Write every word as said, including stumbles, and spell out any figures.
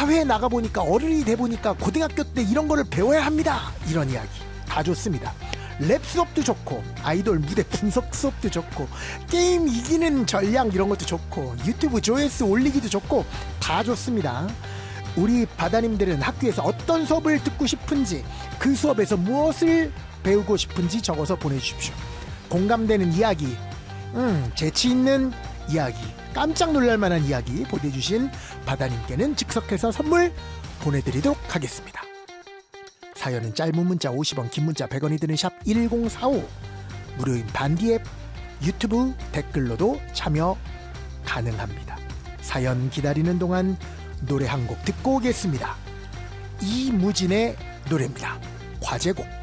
사회에 나가보니까 어른이 돼보니까 고등학교 때 이런 거를 배워야 합니다. 이런 이야기 다 좋습니다. 랩 수업도 좋고 아이돌 무대 분석 수업도 좋고 게임 이기는 전략 이런 것도 좋고 유튜브 조회수 올리기도 좋고 다 좋습니다. 우리 바다님들은 학교에서 어떤 수업을 듣고 싶은지 그 수업에서 무엇을 배우고 싶은지 적어서 보내주십시오. 공감되는 이야기, 음, 재치있는 이야기, 깜짝 놀랄만한 이야기 보내주신 바다님께는 즉석해서 선물 보내드리도록 하겠습니다. 사연은 짧은 문자 오십 원, 긴 문자 백 원이 드는 샵 일공사오, 무료인 반디 앱, 유튜브 댓글로도 참여 가능합니다. 사연 기다리는 동안 노래 한 곡 듣고 오겠습니다. 이무진의 노래입니다. 화제곡.